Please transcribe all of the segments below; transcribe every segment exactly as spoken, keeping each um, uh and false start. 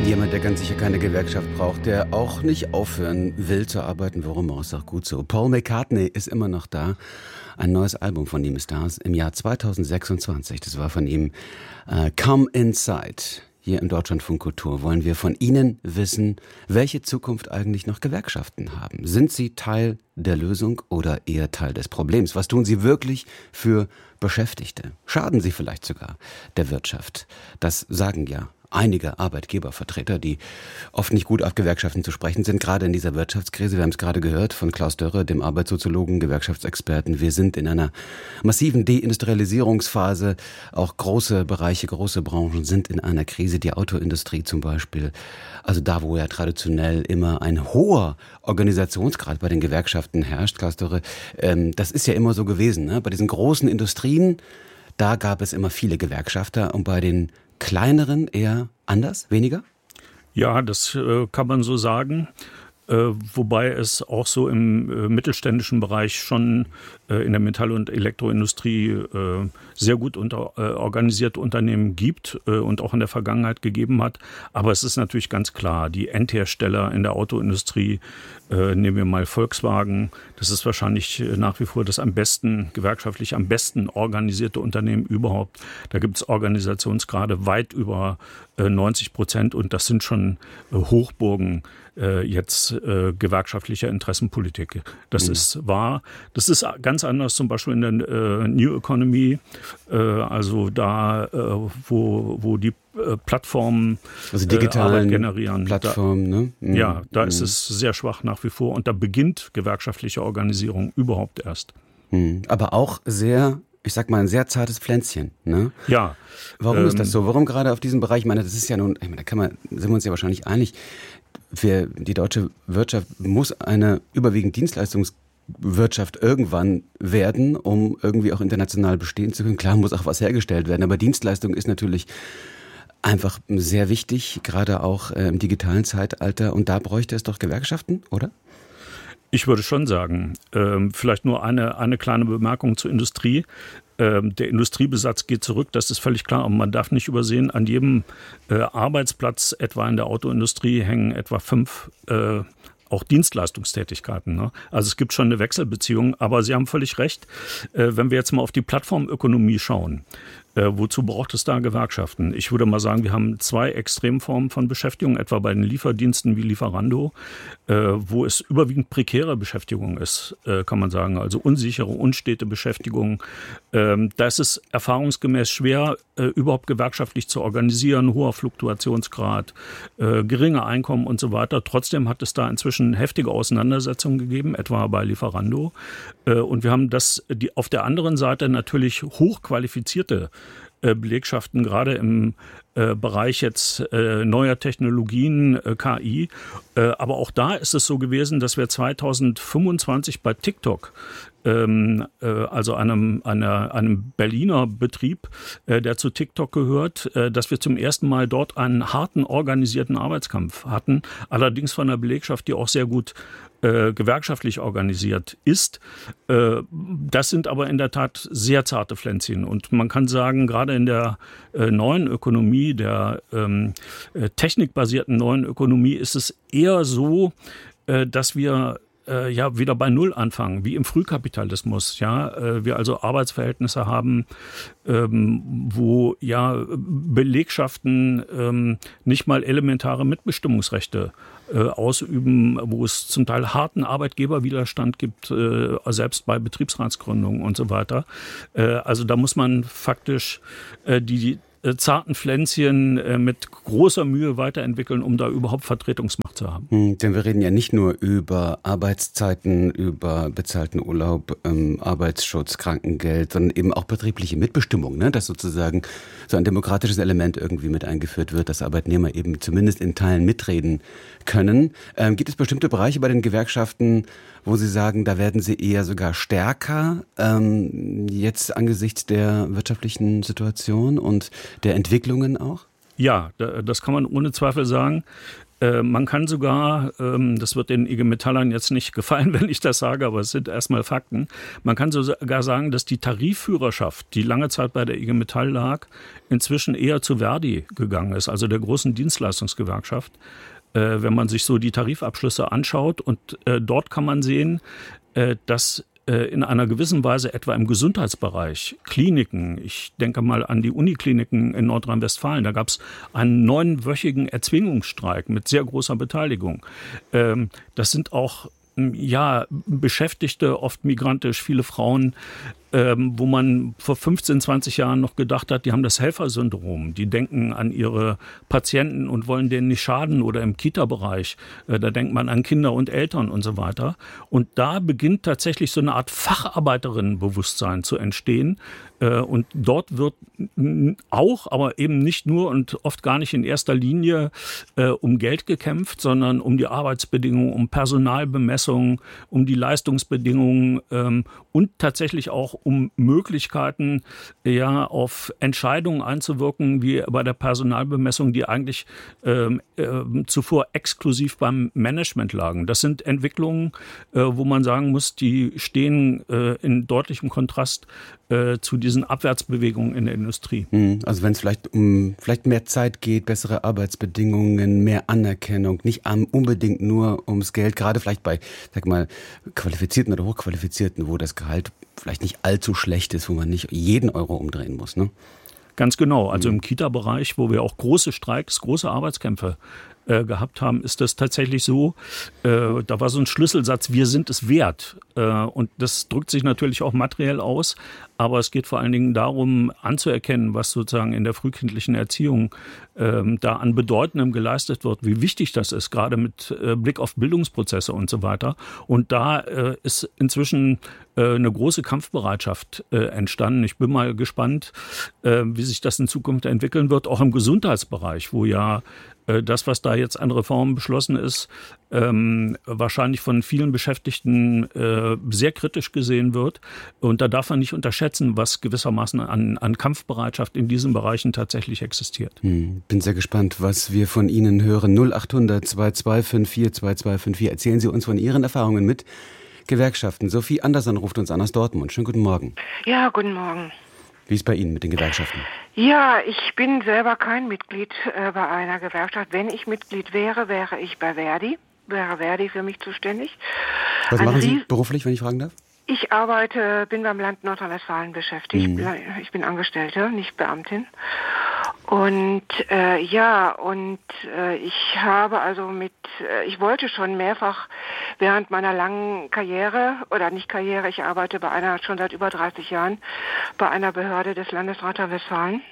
Jemand, der ganz sicher keine Gewerkschaft braucht, der auch nicht aufhören will zu arbeiten, warum auch, ist auch gut so. Paul McCartney ist immer noch da. Ein neues Album von ihm ist da, im Jahr zweitausendsechsundzwanzig. Das war von ihm äh, Come Inside. Hier im Deutschlandfunk Kultur wollen wir von Ihnen wissen, welche Zukunft eigentlich noch Gewerkschaften haben. Sind sie Teil der Lösung oder eher Teil des Problems? Was tun sie wirklich für Beschäftigte? Schaden sie vielleicht sogar der Wirtschaft? Das sagen ja einige Arbeitgebervertreter, die oft nicht gut auf Gewerkschaften zu sprechen sind, gerade in dieser Wirtschaftskrise. Wir haben es gerade gehört von Klaus Dörre, dem Arbeitssoziologen, Gewerkschaftsexperten. Wir sind in einer massiven Deindustrialisierungsphase. Auch große Bereiche, große Branchen sind in einer Krise. Die Autoindustrie zum Beispiel. Also da, wo ja traditionell immer ein hoher Organisationsgrad bei den Gewerkschaften herrscht, Klaus Dörre, ähm, das ist ja immer so gewesen. Ne? Bei diesen großen Industrien, da gab es immer viele Gewerkschafter und bei den kleineren eher anders, weniger? Ja, das äh, kann man so sagen. Äh, wobei es auch so im äh, mittelständischen Bereich schon äh, in der Metall- und Elektroindustrie äh, sehr gut unter, äh, organisierte Unternehmen gibt äh, und auch in der Vergangenheit gegeben hat. Aber es ist natürlich ganz klar, die Endhersteller in der Autoindustrie, äh, nehmen wir mal Volkswagen, das ist wahrscheinlich äh, nach wie vor das am besten, gewerkschaftlich am besten organisierte Unternehmen überhaupt. Da gibt es Organisationsgrade weit über äh, neunzig Prozent und das sind schon äh, Hochburgen äh, jetzt äh, gewerkschaftlicher Interessenpolitik. Das mhm. ist wahr. Das ist ganz anders zum Beispiel in der äh, New Economy, äh, also da, äh, wo, wo die äh, Plattformen also digitalen äh, Arbeit generieren. Plattformen, da, ne? Mhm. Ja, da mhm. ist es sehr schwach nach wie vor und da beginnt gewerkschaftliche Organisierung überhaupt erst. Mhm. Aber auch sehr, ich sag mal, ein sehr zartes Pflänzchen, ne? Ja. Warum ähm, ist das so? Warum gerade auf diesem Bereich? Ich meine, das ist ja nun, ich meine, da kann man, sind wir uns ja wahrscheinlich einig, wir, die deutsche Wirtschaft muss eine überwiegend Dienstleistungswirtschaft irgendwann werden, um irgendwie auch international bestehen zu können. Klar muss auch was hergestellt werden, aber Dienstleistung ist natürlich einfach sehr wichtig, gerade auch äh, im digitalen Zeitalter. Und da bräuchte es doch Gewerkschaften, oder? Ich würde schon sagen, ähm, vielleicht nur eine, eine kleine Bemerkung zur Industrie. Ähm, der Industriebesatz geht zurück, das ist völlig klar. Und man darf nicht übersehen, an jedem äh, Arbeitsplatz, etwa in der Autoindustrie, hängen etwa fünf äh, auch Dienstleistungstätigkeiten. Ne? Also es gibt schon eine Wechselbeziehung, aber Sie haben völlig recht. Äh, wenn wir jetzt mal auf die Plattformökonomie schauen, Äh, wozu braucht es da Gewerkschaften? Ich würde mal sagen, wir haben zwei Extremformen von Beschäftigung, etwa bei den Lieferdiensten wie Lieferando, äh, wo es überwiegend prekäre Beschäftigung ist, äh, kann man sagen, also unsichere, unstete Beschäftigung. Ähm, da ist es erfahrungsgemäß schwer, äh, überhaupt gewerkschaftlich zu organisieren, hoher Fluktuationsgrad, äh, geringe Einkommen und so weiter. Trotzdem hat es da inzwischen heftige Auseinandersetzungen gegeben, etwa bei Lieferando. Äh, und wir haben das die, auf der anderen Seite natürlich hochqualifizierte Belegschaften, gerade im äh, Bereich jetzt äh, neuer Technologien, äh, K I. Äh, aber auch da ist es so gewesen, dass wir zweitausendfünfundzwanzig bei TikTok, ähm, äh, also einem, einer, einem Berliner Betrieb, äh, der zu TikTok gehört, äh, dass wir zum ersten Mal dort einen harten organisierten Arbeitskampf hatten. Allerdings von einer Belegschaft, die auch sehr gut Äh, gewerkschaftlich organisiert ist. Äh, das sind aber in der Tat sehr zarte Pflänzchen. Und man kann sagen, gerade in der äh, neuen Ökonomie, der ähm, äh, technikbasierten neuen Ökonomie, ist es eher so, äh, dass wir äh, ja wieder bei Null anfangen, wie im Frühkapitalismus. Ja, äh, wir also Arbeitsverhältnisse haben, ähm, wo ja Belegschaften ähm, nicht mal elementare Mitbestimmungsrechte ausüben, wo es zum Teil harten Arbeitgeberwiderstand gibt, äh, selbst bei Betriebsratsgründungen und so weiter. Äh, also da muss man faktisch äh, die äh, zarten Pflänzchen äh, mit großer Mühe weiterentwickeln, um da überhaupt Vertretungsmacht zu haben. Hm, denn wir reden ja nicht nur über Arbeitszeiten, über bezahlten Urlaub, ähm, Arbeitsschutz, Krankengeld, sondern eben auch betriebliche Mitbestimmung, ne? Dass sozusagen so ein demokratisches Element irgendwie mit eingeführt wird, dass Arbeitnehmer eben zumindest in Teilen mitreden können. Ähm, gibt es bestimmte Bereiche bei den Gewerkschaften, wo Sie sagen, da werden sie eher sogar stärker, ähm, jetzt angesichts der wirtschaftlichen Situation und der Entwicklungen auch? Ja, das kann man ohne Zweifel sagen. Äh, man kann sogar, ähm, das wird den I G Metallern jetzt nicht gefallen, wenn ich das sage, aber es sind erstmal Fakten, man kann sogar sagen, dass die Tarifführerschaft, die lange Zeit bei der I G Metall lag, inzwischen eher zu Verdi gegangen ist, also der großen Dienstleistungsgewerkschaft. Äh, wenn man sich so die Tarifabschlüsse anschaut und äh, dort kann man sehen, äh, dass in einer gewissen Weise etwa im Gesundheitsbereich, Kliniken, ich denke mal an die Unikliniken in Nordrhein-Westfalen, da gab es einen neunwöchigen Erzwingungsstreik mit sehr großer Beteiligung. Das sind auch ja, Beschäftigte, oft migrantisch, viele Frauen, ähm, wo man vor fünfzehn, zwanzig Jahren noch gedacht hat, die haben das Helfersyndrom. Die denken an ihre Patienten und wollen denen nicht schaden oder im Kita-Bereich. Äh, da denkt man an Kinder und Eltern und so weiter. Und da beginnt tatsächlich so eine Art Facharbeiterinnenbewusstsein zu entstehen. Äh, und dort wird auch, aber eben nicht nur und oft gar nicht in erster Linie äh, um Geld gekämpft, sondern um die Arbeitsbedingungen, um Personalbemessung, um die Leistungsbedingungen ähm, und tatsächlich auch um Möglichkeiten, ja, auf Entscheidungen einzuwirken, wie bei der Personalbemessung, die eigentlich ähm, äh, zuvor exklusiv beim Management lagen. Das sind Entwicklungen, äh, wo man sagen muss, die stehen äh, in deutlichem Kontrast äh, zu diesen Abwärtsbewegungen in der Industrie. Also wenn es vielleicht um vielleicht mehr Zeit geht, bessere Arbeitsbedingungen, mehr Anerkennung, nicht unbedingt nur ums Geld, gerade vielleicht bei, sag mal, Qualifizierten oder Hochqualifizierten, wo das Gehalt vielleicht nicht allzu schlecht ist, wo man nicht jeden Euro umdrehen muss, ne? Ganz genau. Also im Kita-Bereich, wo wir auch große Streiks, große Arbeitskämpfe äh, gehabt haben, ist das tatsächlich so. Äh, da war so ein Schlüsselsatz, wir sind es wert. Äh, und das drückt sich natürlich auch materiell aus. Aber es geht vor allen Dingen darum, anzuerkennen, was sozusagen in der frühkindlichen Erziehung ähm, da an Bedeutendem geleistet wird, wie wichtig das ist, gerade mit äh, Blick auf Bildungsprozesse und so weiter. Und da äh, ist inzwischen äh, eine große Kampfbereitschaft äh, entstanden. Ich bin mal gespannt, äh, wie sich das in Zukunft entwickeln wird, auch im Gesundheitsbereich, wo ja äh, das, was da jetzt an Reformen beschlossen ist, ähm, wahrscheinlich von vielen Beschäftigten äh, sehr kritisch gesehen wird. Und da darf man nicht unterschätzen, was gewissermaßen an, an Kampfbereitschaft in diesen Bereichen tatsächlich existiert. Hm, bin sehr gespannt, was wir von Ihnen hören. null achthundert zwei zwei fünf vier zwei zwei fünf vier. Erzählen Sie uns von Ihren Erfahrungen mit Gewerkschaften. Sophie Andersson ruft uns an aus Dortmund. Schönen guten Morgen. Ja, guten Morgen. Wie ist es bei Ihnen mit den Gewerkschaften? Ja, ich bin selber kein Mitglied äh, bei einer Gewerkschaft. Wenn ich Mitglied wäre, wäre ich bei Verdi. Wäre Verdi für mich zuständig. Was Ein machen Sie Ries- beruflich, wenn ich fragen darf? Ich arbeite, bin beim Land Nordrhein-Westfalen beschäftigt. Mhm. Ich bin Angestellte, nicht Beamtin. Und äh, ja, und äh, ich habe also mit, äh, ich wollte schon mehrfach während meiner langen Karriere, oder nicht Karriere, ich arbeite bei einer, schon seit über dreißig Jahren, bei einer Behörde des Landes Nordrhein-Westfalen.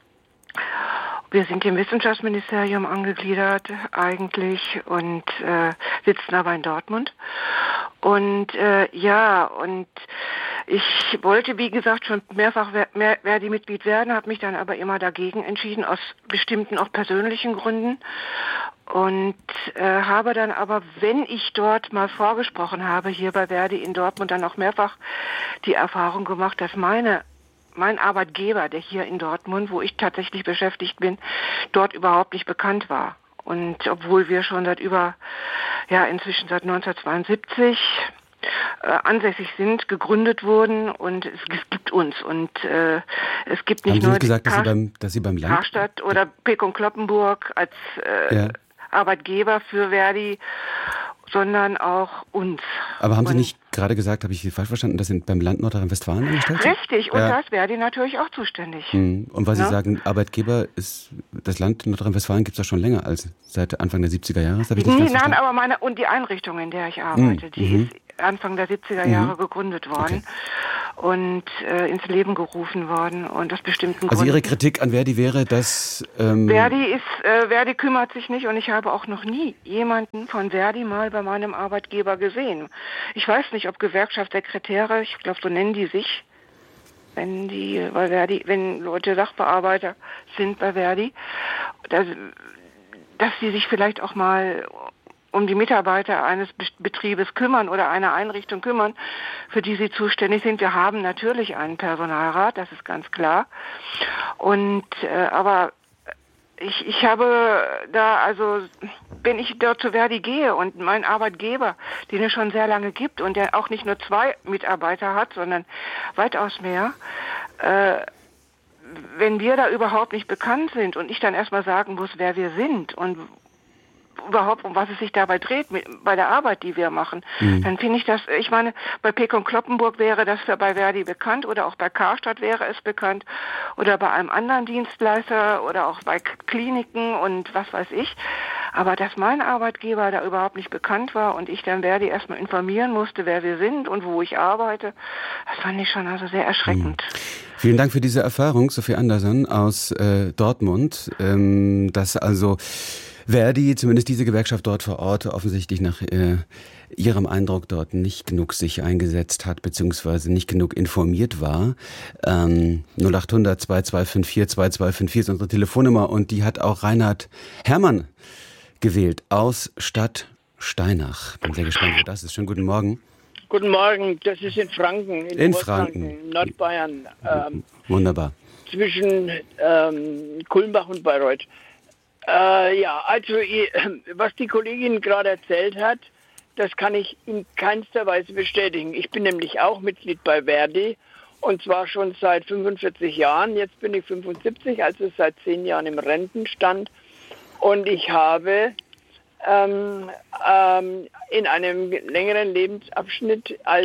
Wir sind im Wissenschaftsministerium angegliedert eigentlich und äh, sitzen aber in Dortmund. Und äh, ja, und ich wollte, wie gesagt, schon mehrfach Verdi-Mitglied werden, habe mich dann aber immer dagegen entschieden, aus bestimmten, auch persönlichen Gründen. Und äh, habe dann aber, wenn ich dort mal vorgesprochen habe, hier bei Verdi in Dortmund, dann auch mehrfach die Erfahrung gemacht, dass meine mein Arbeitgeber, der hier in Dortmund, wo ich tatsächlich beschäftigt bin, dort überhaupt nicht bekannt war. Und obwohl wir schon seit über, ja inzwischen seit neunzehnhundertzweiundsiebzig äh, ansässig sind, gegründet wurden und es, es gibt uns. Und äh, es gibt nicht Haben Sie nur nicht gesagt, dass Sie, Kar- beim, dass Sie beim Land... Karstadt oder Pekon Kloppenburg als äh, Ja. Arbeitgeber für Verdi, sondern auch uns. Aber haben Sie Und nicht gerade gesagt, habe ich Sie falsch verstanden, dass Sie beim Land Nordrhein-Westfalen angestellt sind? richtig, und Ja. da ist Verdi natürlich auch zuständig. Hm. Und weil Sie Ja. sagen, Arbeitgeber ist, das Land Nordrhein-Westfalen gibt es ja schon länger als seit Anfang der siebziger Jahre. Das habe ich nicht Nee, ganz nein, verstanden. aber meine, und die Einrichtung, in der ich arbeite, die mhm. ist Anfang der siebziger Mhm. Jahre gegründet worden und äh, ins Leben gerufen worden und aus bestimmten Also Gründen. Ihre Kritik an Verdi wäre, dass... Ähm, Verdi ist, äh, Verdi kümmert sich nicht und ich habe auch noch nie jemanden von Verdi mal bei meinem Arbeitgeber gesehen. Ich weiß nicht, ob Gewerkschaftssekretäre, ich glaube, so nennen die sich, wenn die bei Verdi, wenn Leute Sachbearbeiter sind bei Verdi, dass, dass sie sich vielleicht auch mal um die Mitarbeiter eines Betriebes kümmern oder einer Einrichtung kümmern, für die sie zuständig sind. Wir haben natürlich einen Personalrat, das ist ganz klar. Und äh, aber ich, ich habe da also wenn ich dort zu Verdi gehe und mein Arbeitgeber, den es schon sehr lange gibt und der auch nicht nur zwei Mitarbeiter hat, sondern weitaus mehr, äh, wenn wir da überhaupt nicht bekannt sind und ich dann erstmal sagen muss, wer wir sind und überhaupt, um was es sich dabei dreht, mit, bei der Arbeit, die wir machen, mhm. dann finde ich das, ich meine, bei Pekon Kloppenburg wäre das für bei Verdi bekannt oder auch bei Karstadt wäre es bekannt oder bei einem anderen Dienstleister oder auch bei Kliniken und was weiß ich. Aber dass mein Arbeitgeber da überhaupt nicht bekannt war und ich dann Verdi erstmal informieren musste, wer wir sind und wo ich arbeite, das fand ich schon also sehr erschreckend. Mhm. Vielen Dank für diese Erfahrung, Sophie Andersen aus äh, Dortmund, ähm, dass also Verdi, zumindest diese Gewerkschaft dort vor Ort, offensichtlich nach äh, ihrem Eindruck dort nicht genug sich eingesetzt hat, beziehungsweise nicht genug informiert war. Ähm, null acht hundert zwei zwei fünf vier zwei zwei fünf vier ist unsere Telefonnummer und die hat auch Reinhard Herrmann gewählt aus Stadt Steinach. Bin sehr gespannt, wo das ist. Schönen guten Morgen. Guten Morgen, das ist in Franken, in, in Franken, in Nordbayern. Ähm, Wunderbar. Zwischen ähm, Kulmbach und Bayreuth. Äh, ja, also was die Kollegin gerade erzählt hat, das kann ich in keinster Weise bestätigen. Ich bin nämlich auch Mitglied bei Verdi und zwar schon seit fünfundvierzig Jahren. Jetzt bin ich fünfundsiebzig, also seit zehn Jahren im Rentenstand. Und ich habe ähm, ähm, in einem längeren Lebensabschnitt als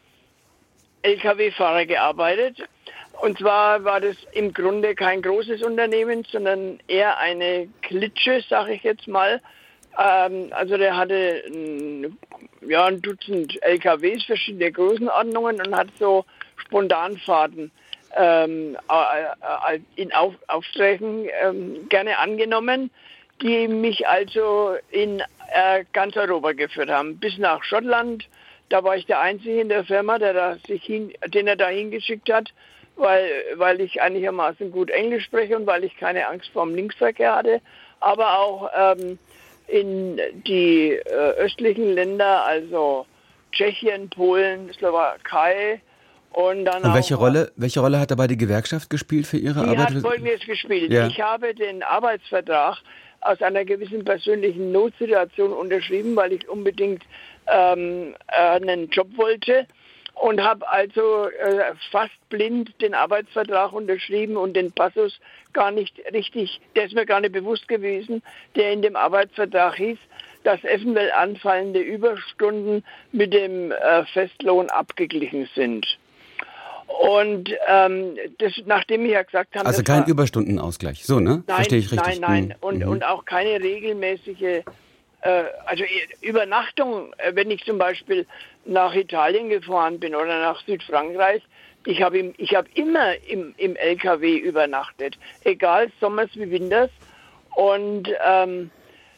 L K W-Fahrer gearbeitet. Und zwar war das im Grunde kein großes Unternehmen, sondern eher eine Klitsche, sage ich jetzt mal. Ähm, also der hatte ein, ja, ein Dutzend L K Ws, verschiedene Größenordnungen und hat so Spontanfahrten ähm, in Auf, Aufträgen ähm, gerne angenommen, die mich also in äh, ganz Europa geführt haben. Bis nach Schottland, da war ich der Einzige in der Firma, der da sich hin, den er da hingeschickt hat. Weil, weil ich einigermaßen gut Englisch spreche und weil ich keine Angst vor dem Linksverkehr hatte, aber auch ähm, in die äh, östlichen Länder, also Tschechien, Polen, Slowakei und dann und auch... welche Rolle, welche Rolle hat dabei die Gewerkschaft gespielt für Ihre die Arbeit? Die hat Folgendes gespielt. Ja. Ich habe den Arbeitsvertrag aus einer gewissen persönlichen Notsituation unterschrieben, weil ich unbedingt ähm, einen Job wollte. Und habe also äh, fast blind den Arbeitsvertrag unterschrieben und den Passus gar nicht richtig, der ist mir gar nicht bewusst gewesen, der in dem Arbeitsvertrag hieß, dass eventuell anfallende Überstunden mit dem äh, Festlohn abgeglichen sind. Und ähm, das, nachdem ich ja gesagt habe... Also kein war, Überstundenausgleich, so, ne? Nein, verstehe ich richtig. Nein, nein, mhm. und, mhm. und auch keine regelmäßige... Also Übernachtung, wenn ich zum Beispiel nach Italien gefahren bin oder nach Südfrankreich, ich habe ich hab immer im, im L K W übernachtet, egal sommers wie winters. Und ähm,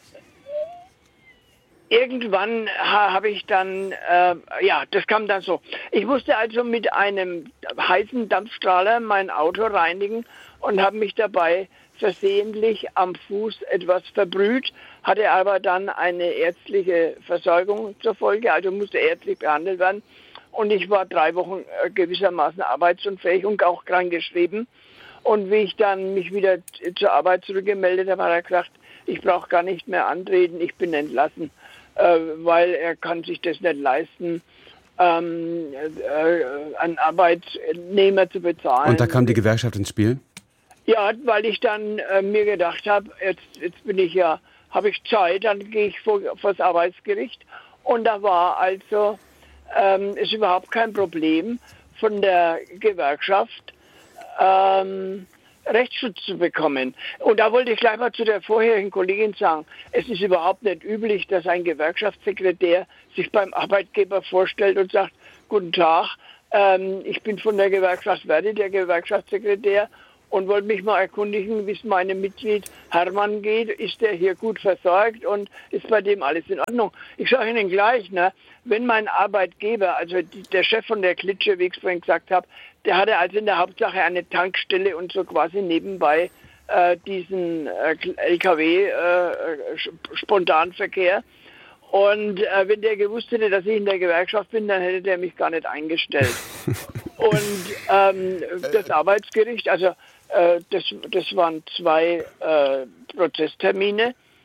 irgendwann ha, habe ich dann, äh, ja, das kam dann so. Ich musste also mit einem heißen Dampfstrahler mein Auto reinigen und habe mich dabei versehentlich am Fuß etwas verbrüht, hatte aber dann eine ärztliche Versorgung zur Folge, also musste ärztlich behandelt werden. Und ich war drei Wochen gewissermaßen arbeitsunfähig und auch krankgeschrieben. Und wie ich dann mich wieder zur Arbeit zurückgemeldet habe, hat er gesagt, ich brauche gar nicht mehr antreten, ich bin entlassen, äh, weil er kann sich das nicht leisten, ähm, äh, einen Arbeitnehmer zu bezahlen. Und da kam die Gewerkschaft ins Spiel? Ja, weil ich dann äh, mir gedacht habe, jetzt, jetzt bin ich ja, habe ich Zeit, dann gehe ich vor, vor das Arbeitsgericht. Und da war also, ähm, ist überhaupt kein Problem von der Gewerkschaft, ähm, Rechtsschutz zu bekommen. Und da wollte ich gleich mal zu der vorherigen Kollegin sagen, es ist überhaupt nicht üblich, dass ein Gewerkschaftssekretär sich beim Arbeitgeber vorstellt und sagt, guten Tag, ähm, ich bin von der Gewerkschaft Verdi, der Gewerkschaftssekretär, und wollte mich mal erkundigen, wie es meinem Mitglied Hermann geht. Ist der hier gut versorgt und ist bei dem alles in Ordnung? Ich sage Ihnen gleich, ne, wenn mein Arbeitgeber, also die, der Chef von der Klitsche, wie ich es vorhin gesagt habe, der hatte also in der Hauptsache eine Tankstelle und so quasi nebenbei äh, diesen äh, L K W-Spontanverkehr. Äh, und äh, wenn der gewusst hätte, dass ich in der Gewerkschaft bin, dann hätte der mich gar nicht eingestellt. Und ähm, das Arbeitsgericht, also äh, das, das waren zwei äh, Prozesstermine.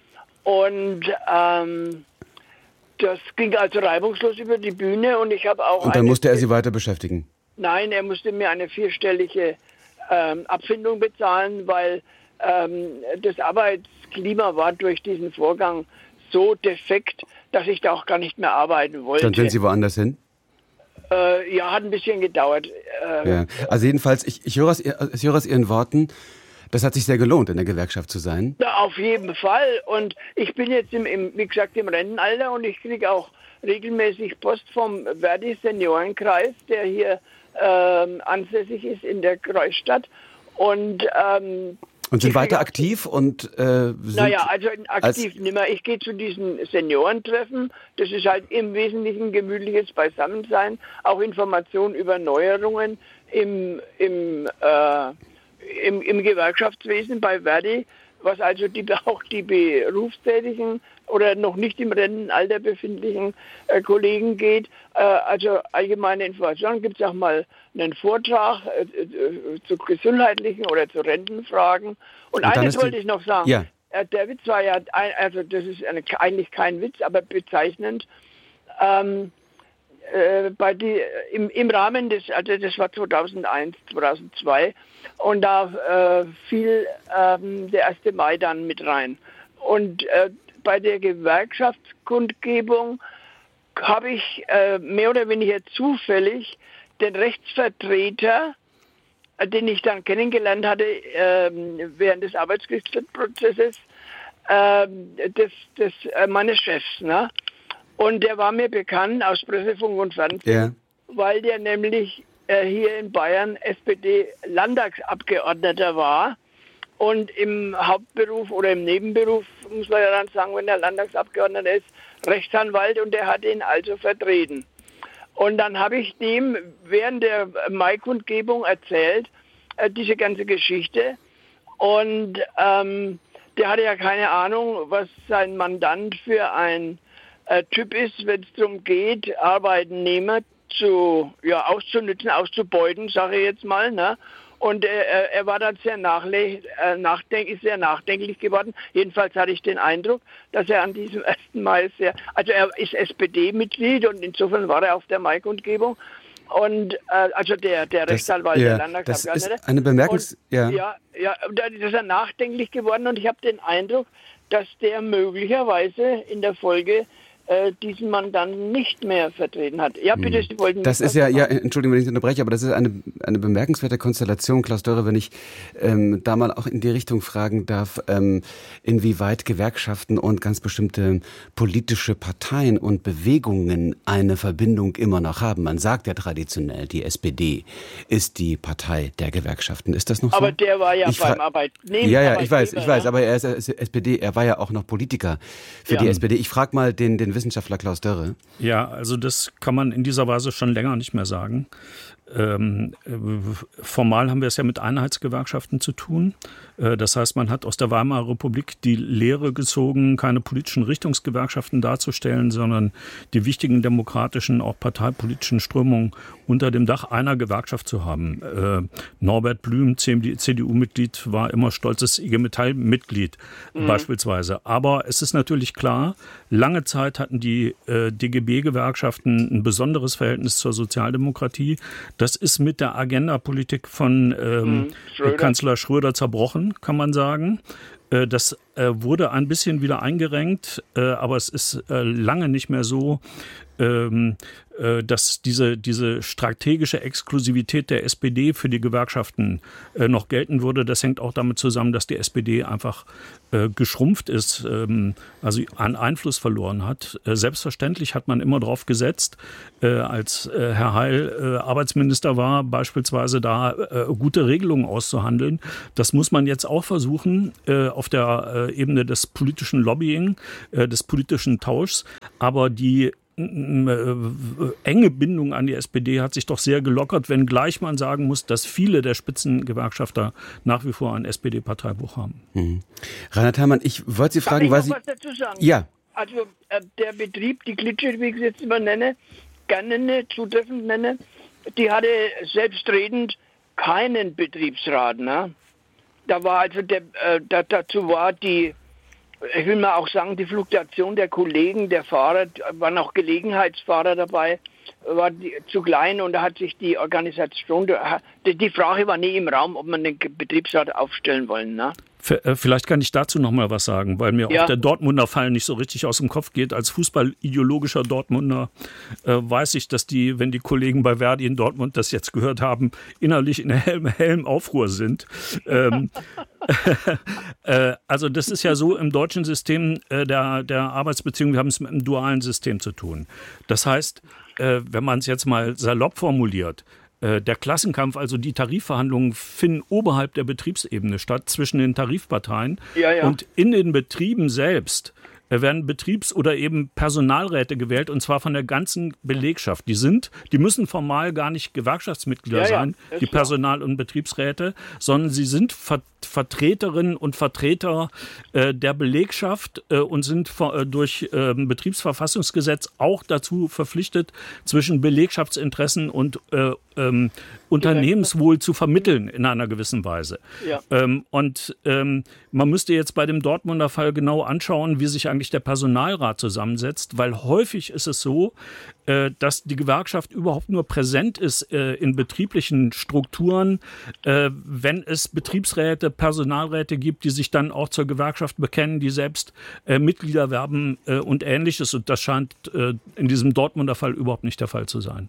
Und ähm, das ging also reibungslos über die Bühne und ich habe auch... Und dann musste er Sie weiter beschäftigen? Nein, er musste mir eine vierstellige ähm, Abfindung bezahlen, weil ähm, das Arbeitsklima war durch diesen Vorgang so defekt, dass ich da auch gar nicht mehr arbeiten wollte. Dann sind Sie woanders hin? Äh, ja, hat ein bisschen gedauert. Äh, ja. Also jedenfalls, ich, ich, höre aus, ich höre aus Ihren Worten, das hat sich sehr gelohnt, in der Gewerkschaft zu sein. Ja, auf jeden Fall. Und ich bin jetzt, im, im, wie gesagt, im Rentenalter und ich kriege auch regelmäßig Post vom Verdi Seniorenkreis, der hier ähm, ansässig ist in der Kreisstadt. Und, ähm, und sind weiter aktiv? Und, äh, sind naja, also aktiv nicht mehr. Ich gehe zu diesen Seniorentreffen. Das ist halt im Wesentlichen gemütliches Beisammensein. Auch Informationen über Neuerungen im, im, äh, im, im Gewerkschaftswesen bei Verdi, was also die, auch die berufstätigen oder noch nicht im Rentenalter befindlichen äh, Kollegen geht. Äh, also allgemeine Informationen, gibt es auch mal einen Vortrag äh, äh, zu gesundheitlichen oder zu Rentenfragen. Und, Und eines wollte ich noch sagen. Ja. Äh, der Witz war ja, ein, also das ist eine, eigentlich kein Witz, aber bezeichnend. Ähm, äh, bei die, im, im Rahmen des, also das war zweitausendeins, zweitausendzwei, und da äh, fiel ähm, der erste Mai dann mit rein. Und äh, bei der Gewerkschaftskundgebung habe ich äh, mehr oder weniger zufällig den Rechtsvertreter, äh, den ich dann kennengelernt hatte äh, während des Arbeitsgerichtsprozesses, äh, des, des, äh, meines Chefs. Ne? Und der war mir bekannt aus Presse, Funk und Fernsehen, ja. weil der nämlich äh, hier in Bayern S P D-Landtagsabgeordneter war. Und im Hauptberuf oder im Nebenberuf, muss man ja dann sagen, wenn der Landtagsabgeordneter ist, Rechtsanwalt, und der hat ihn also vertreten. Und dann habe ich dem während der Maikundgebung erzählt, äh, diese ganze Geschichte. Und ähm, der hatte ja keine Ahnung, was sein Mandant für ein äh, Typ ist, wenn es darum geht, Arbeitnehmer zu, ja, auszunützen, auszubeuten, sage ich jetzt mal, ne? Und er, er war dann sehr nachle- äh, nachdenk- ist sehr nachdenklich geworden. Jedenfalls hatte ich den Eindruck, dass er an diesem ersten Mai sehr, also er ist S P D-Mitglied und insofern war er auf der Maikundgebung. Und äh, also der, der das, Rechtsanwalt, ja, der Landtagsabgeordnete. Das ist eine Bemerkens... Und, ja. ja, ja, und dann ist er nachdenklich geworden und ich habe den Eindruck, dass der möglicherweise in der Folge äh, diesen Mandanten nicht mehr vertreten hat. Ja, bitte, Sie wollten... Das ist ja, ja, Entschuldigung, wenn ich Sie unterbreche, aber das ist eine, eine bemerkenswerte Konstellation, Klaus Dörre, wenn ich ähm, da mal auch in die Richtung fragen darf, ähm, inwieweit Gewerkschaften und ganz bestimmte politische Parteien und Bewegungen eine Verbindung immer noch haben. Man sagt ja traditionell, die S P D ist die Partei der Gewerkschaften. Ist das noch so? Aber der war ja ich beim Arbeitnehmer. Ja, ja, ich weiß, ich weiß, aber er ist S P D, er war ja auch noch Politiker für ja. die S P D. Ich frage mal den, den Wissenschaftler Klaus Dörre. Ja, also das kann man in dieser Weise schon länger nicht mehr sagen. Ähm, äh, formal haben wir es ja mit Einheitsgewerkschaften zu tun. Äh, das heißt, man hat aus der Weimarer Republik die Lehre gezogen, keine politischen Richtungsgewerkschaften darzustellen, sondern die wichtigen demokratischen, auch parteipolitischen Strömungen unter dem Dach einer Gewerkschaft zu haben. Äh, Norbert Blüm, C D U-Mitglied, war immer stolzes I G Metall-Mitglied mhm. beispielsweise. Aber es ist natürlich klar, lange Zeit hatten die äh, D G B-Gewerkschaften ein besonderes Verhältnis zur Sozialdemokratie. Das ist mit der Agendapolitik von ähm, mhm, Schröder. Kanzler Schröder zerbrochen, kann man sagen. Äh, das äh, wurde ein bisschen wieder eingerenkt, äh, aber es ist äh, lange nicht mehr so, ähm, äh, dass diese, diese strategische Exklusivität der S P D für die Gewerkschaften äh, noch gelten würde. Das hängt auch damit zusammen, dass die S P D einfach äh, geschrumpft ist, ähm, also an Einfluss verloren hat. Äh, selbstverständlich hat man immer darauf gesetzt, äh, als äh, Herr Heil äh, Arbeitsminister war, beispielsweise da äh, gute Regelungen auszuhandeln. Das muss man jetzt auch versuchen äh, auf der äh, Ebene des politischen Lobbying, äh, des politischen Tauschs. Aber die enge Bindung an die S P D hat sich doch sehr gelockert, wenngleich man sagen muss, dass viele der Spitzengewerkschafter nach wie vor ein S P D-Parteibuch haben. Mhm. Reinhard Herrmann, ich wollte Sie fragen, Darf was ich noch Sie... was dazu sagen? Ja. Also äh, der Betrieb, die Klitsche, wie ich es jetzt immer nenne, gerne nenne, zutreffend nenne, die hatte selbstredend keinen Betriebsrat. Ne? Da war also der, äh, da, dazu war die ich will mal auch sagen, die Fluktuation der Kollegen, der Fahrer, waren auch Gelegenheitsfahrer dabei, war die, zu klein und da hat sich die Organisation, die, die Frage war nie im Raum, ob man den Betriebsrat aufstellen wollen. Ne? Vielleicht kann ich dazu noch mal was sagen, weil mir ja. auch der Dortmunder Fall nicht so richtig aus dem Kopf geht. Als fußballideologischer Dortmunder äh, weiß ich, dass die, wenn die Kollegen bei Verdi in Dortmund das jetzt gehört haben, innerlich in hellem, hellem Aufruhr sind. ähm, äh, also das ist ja so im deutschen System äh, der, der Arbeitsbeziehungen, wir haben es mit einem dualen System zu tun. Das heißt, äh, wenn man es jetzt mal salopp formuliert, der Klassenkampf, also die Tarifverhandlungen, finden oberhalb der Betriebsebene statt, zwischen den Tarifparteien. Ja, ja. Und in den Betrieben selbst werden Betriebs- oder eben Personalräte gewählt, und zwar von der ganzen Belegschaft. Die sind, die müssen formal gar nicht Gewerkschaftsmitglieder ja, sein, ja, die Personal- und Betriebsräte, sondern sie sind Ver- Vertreterinnen und Vertreter äh, der Belegschaft äh, und sind äh, durch äh, Betriebsverfassungsgesetz auch dazu verpflichtet, zwischen Belegschaftsinteressen und äh, ähm, Unternehmenswohl zu vermitteln in einer gewissen Weise. Ja. Ähm, und ähm, man müsste jetzt bei dem Dortmunder Fall genau anschauen, wie sich eigentlich der Personalrat zusammensetzt, weil häufig ist es so, äh, dass die Gewerkschaft überhaupt nur präsent ist äh, in betrieblichen Strukturen, äh, wenn es Betriebsräte, Personalräte gibt, die sich dann auch zur Gewerkschaft bekennen, die selbst äh, Mitglieder werben äh, und Ähnliches. Und das scheint äh, in diesem Dortmunder Fall überhaupt nicht der Fall zu sein.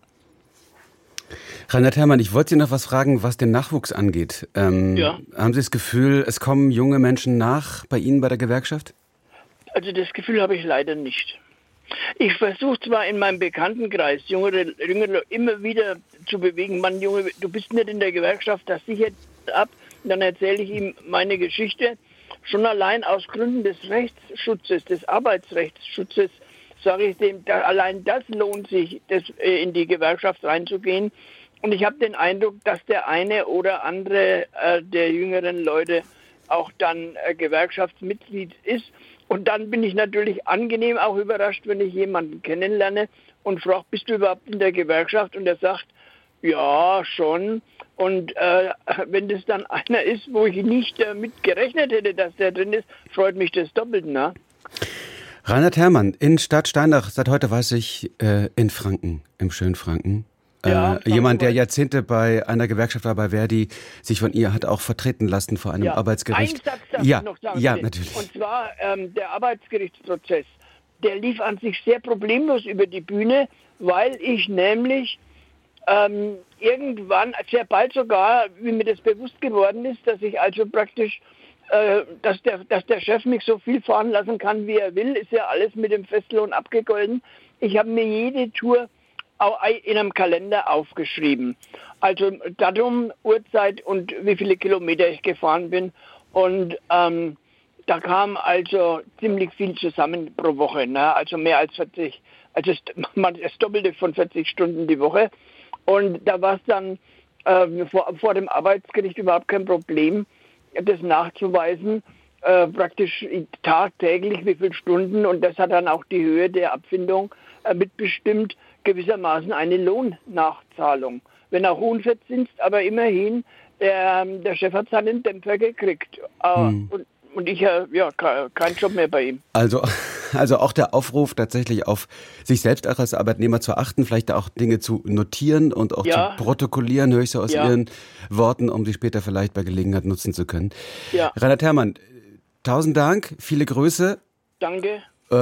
Reinhard Herrmann, ich wollte Sie noch was fragen, was den Nachwuchs angeht. Ähm, ja. Haben Sie das Gefühl, es kommen junge Menschen nach bei Ihnen bei der Gewerkschaft? Also das Gefühl habe ich leider nicht. Ich versuche zwar in meinem Bekanntenkreis Jüngere, Jüngere immer wieder zu bewegen, Mann, Junge, du bist nicht in der Gewerkschaft, das sichert ab. Dann erzähle ich ihm meine Geschichte. Schon allein aus Gründen des Rechtsschutzes, des Arbeitsrechtsschutzes, sage ich dem, da, allein das lohnt sich, das, äh, in die Gewerkschaft reinzugehen. Und ich habe den Eindruck, dass der eine oder andere äh, der jüngeren Leute auch dann äh, Gewerkschaftsmitglied ist. Und dann bin ich natürlich angenehm auch überrascht, wenn ich jemanden kennenlerne und frage, bist du überhaupt in der Gewerkschaft? Und er sagt, ja, schon. Und äh, wenn das dann einer ist, wo ich nicht äh, mit gerechnet hätte, dass der drin ist, freut mich das doppelt, ne? Reinhard Herrmann, in Stadt Steinach, seit heute weiß ich, äh, in Franken, im schönen Franken. Ja, äh, jemand, der Jahrzehnte bei einer Gewerkschaft war, bei Verdi, sich von ihr hat auch vertreten lassen vor einem ja. Arbeitsgericht. Ein Satz darf ja, ich noch sagen. ja, bitte. natürlich. Und zwar ähm, der Arbeitsgerichtsprozess, der lief an sich sehr problemlos über die Bühne, weil ich nämlich ähm, irgendwann, sehr bald sogar, wie mir das bewusst geworden ist, dass ich also praktisch äh, dass der, dass der Chef mich so viel fahren lassen kann, wie er will, ist ja alles mit dem Festlohn abgegolten. Ich habe mir jede Tour in einem Kalender aufgeschrieben. Also Datum, Uhrzeit und wie viele Kilometer ich gefahren bin. Und ähm, da kam also ziemlich viel zusammen pro Woche. Ne? Also mehr als vierzig, also das Doppelte von vierzig Stunden die Woche. Und da war es dann äh, vor, vor dem Arbeitsgericht überhaupt kein Problem, das nachzuweisen. Äh, praktisch tagtäglich wie viele Stunden. Und das hat dann auch die Höhe der Abfindung äh, mitbestimmt. Gewissermaßen eine Lohnnachzahlung. Wenn auch unverzinst, aber immerhin, der, der Chef hat seinen Dämpfer gekriegt. Hm. Und, und ich, ja, kein Job mehr bei ihm. Also, also auch der Aufruf, tatsächlich auf sich selbst als Arbeitnehmer zu achten, vielleicht auch Dinge zu notieren und auch ja. zu protokollieren, höre ich so aus ja. Ihren Worten, um sie später vielleicht bei Gelegenheit nutzen zu können. Ja. Reinhard Herrmann, tausend Dank, viele Grüße. Danke.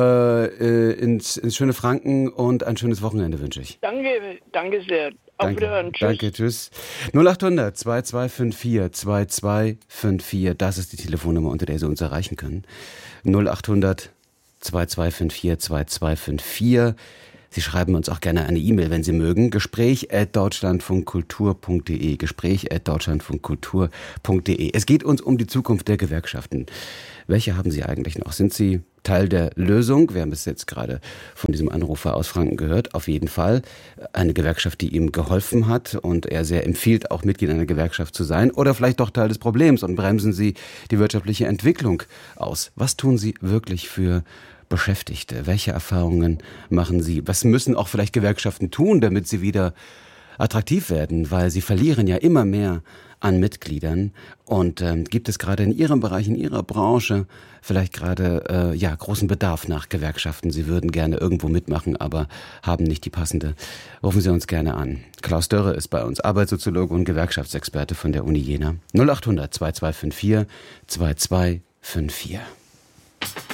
Äh, ins, ins schöne Franken und ein schönes Wochenende wünsche ich. Danke, danke sehr. Auf danke, Wiederhören. Tschüss. Danke, tschüss. null acht hundert zwei zwei fünf vier zwei zwei fünf vier, das ist die Telefonnummer, unter der Sie uns erreichen können. null acht hundert zwei zwei fünf vier zwei zwei fünf vier. Sie schreiben uns auch gerne eine E-Mail, wenn Sie mögen. Gespräch at deutschlandfunkkultur punkt de. Gespräch at deutschlandfunkkultur punkt de. Es geht uns um die Zukunft der Gewerkschaften. Welche haben Sie eigentlich noch? Sind Sie Teil der Lösung? Wir haben es jetzt gerade von diesem Anrufer aus Franken gehört. Auf jeden Fall eine Gewerkschaft, die ihm geholfen hat und er sehr empfiehlt, auch Mitglied einer Gewerkschaft zu sein. Oder vielleicht doch Teil des Problems und bremsen Sie die wirtschaftliche Entwicklung aus. Was tun Sie wirklich für Beschäftigte? Welche Erfahrungen machen Sie? Was müssen auch vielleicht Gewerkschaften tun, damit sie wieder attraktiv werden, weil sie verlieren ja immer mehr an Mitgliedern. Und ähm, gibt es gerade in Ihrem Bereich, in Ihrer Branche vielleicht gerade äh, ja großen Bedarf nach Gewerkschaften? Sie würden gerne irgendwo mitmachen, aber haben nicht die passende. Rufen Sie uns gerne an. Klaus Dörre ist bei uns, Arbeitssoziologe und Gewerkschaftsexperte von der Uni Jena. null acht hundert zwei zwei fünf vier zwei zwei fünf vier.